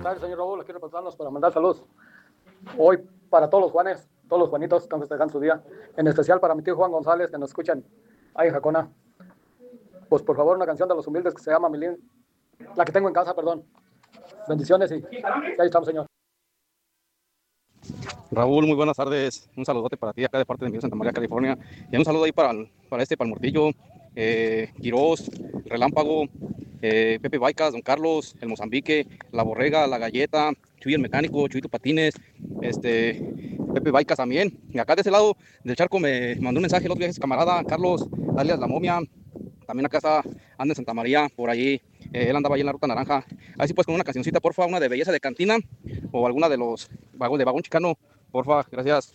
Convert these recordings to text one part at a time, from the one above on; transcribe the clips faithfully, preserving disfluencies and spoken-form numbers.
tardes, señor Raúl. Aquí reportarnos para mandar saludos. Hoy para todos los Juanes, todos los Juanitos que están festejando su día. En especial para mi tío Juan González, que nos escuchan ahí en Jacona. Pues por favor, una canción de Los Humildes que se llama Milín. La que tengo en casa, perdón. Bendiciones y, y ahí estamos, señor. Raúl, muy buenas tardes. Un saludote para ti acá de parte de mi Santa María, California. Y un saludo ahí para, para este, para el Mortillo, eh, Quirós, Relámpago, eh, Pepe Baicas, Don Carlos, el Mozambique, La Borrega, La Galleta, Chuy el Mecánico, Chuyito Patines, este, Pepe Baicas también. Y acá de ese lado del charco me mandó un mensaje el otro día ese camarada, Carlos, alias La Momia. También acá está, anda en Santa María, por allí. Eh, él andaba ahí en la Ruta Naranja. Así pues, con una cancioncita, porfa, una de Belleza de Cantina o alguna de los vagos de Vagón Chicano, porfa, gracias.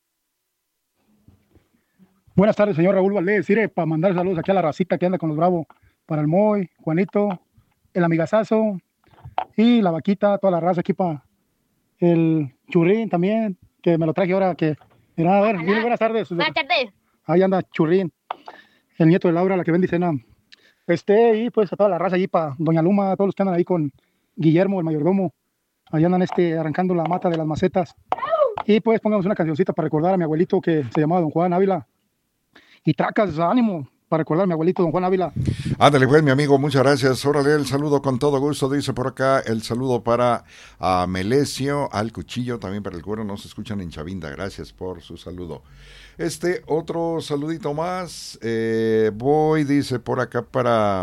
Buenas tardes, señor Raúl Valdés. Sirve para mandar saludos aquí a la racita que anda con los Bravos. Para el Moy, Juanito, el Amigazazo y la Vaquita, toda la raza aquí para el Churrín también, que me lo traje ahora. que Mira, a ver, dile buenas tardes. Buenas tardes. Ahí anda Churrín, el nieto de Laura, la que vende cena. Este, y pues a toda la raza allí para Doña Luma, a todos los que andan ahí con Guillermo, el mayordomo. Ahí andan este, arrancando la mata de las macetas. Y pues pongamos una cancioncita para recordar a mi abuelito que se llamaba Don Juan Ávila. Y tracas, ánimo, para recordar a mi abuelito Don Juan Ávila. Ándale pues, mi amigo, muchas gracias. Órale, el saludo con todo gusto, dice por acá, el saludo para a Melesio, al Cuchillo, también para el Cuero, nos escuchan en Chavinda, gracias por su saludo. Este, otro saludito más, eh, voy, dice por acá para...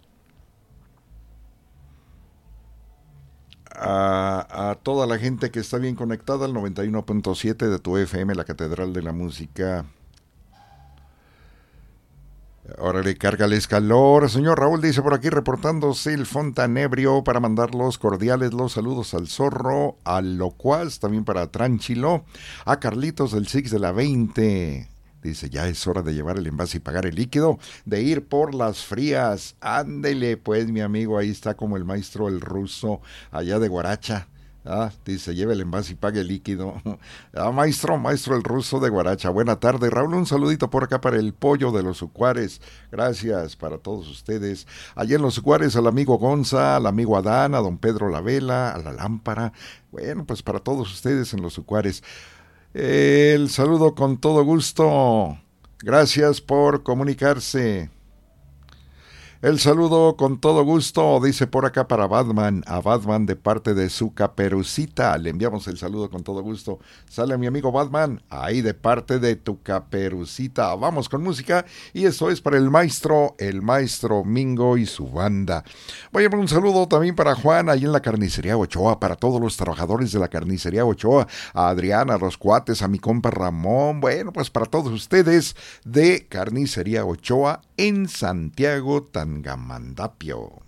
A, a toda la gente que está bien conectada al noventa y uno punto siete de tu F M, la Catedral de la Música. Órale, cárgales calor. Señor Raúl dice por aquí reportándose el Fontanebrio para mandar los cordiales los saludos al Zorro, al Locuaz, también para Tranchilo, a Carlitos del Six de la veinte. Dice, ya es hora de llevar el envase y pagar el líquido, de ir por las frías. Ándele, pues, mi amigo, ahí está como el maestro el ruso, allá de Guaracha. Ah, dice, lleve el envase y pague el líquido. Ah, maestro, maestro el ruso de Guaracha. Buena tarde, Raúl, un saludito por acá para el pollo de los Ucuares. Gracias para todos ustedes. Allá en los Ucuares, al amigo Gonza, al amigo Adán, a don Pedro La Vela, a la Lámpara. Bueno, pues para todos ustedes en los Ucuares. El saludo con todo gusto. Gracias por comunicarse. El saludo con todo gusto, dice por acá para Batman, a Batman de parte de su Caperucita. Le enviamos el saludo con todo gusto. Sale mi amigo Batman, ahí de parte de tu Caperucita. Vamos con música y esto es para el maestro, el maestro Mingo y su banda. Voy a poner un saludo también para Juan, ahí en la carnicería Ochoa, para todos los trabajadores de la carnicería Ochoa, a Adriana, a los cuates, a mi compa Ramón, bueno, pues para todos ustedes de Carnicería Ochoa en Santiago Tangamandapio.